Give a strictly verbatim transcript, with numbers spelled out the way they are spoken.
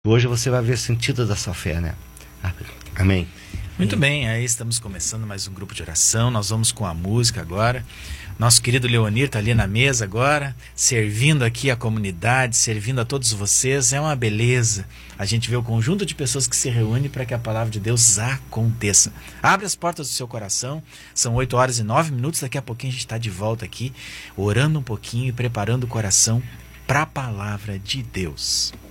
Hoje você vai ver o sentido da sua fé, né? Amém. Muito bem, aí estamos começando mais um grupo de oração. Nós vamos com a música agora. Nosso querido Leonir está ali na mesa agora, servindo aqui a comunidade, servindo a todos vocês. É uma beleza a gente ver o conjunto de pessoas que se reúne para que a palavra de Deus aconteça. Abre as portas do seu coração. São oito horas e nove minutos. Daqui a pouquinho a gente está de volta aqui, orando um pouquinho e preparando o coração para a palavra de Deus.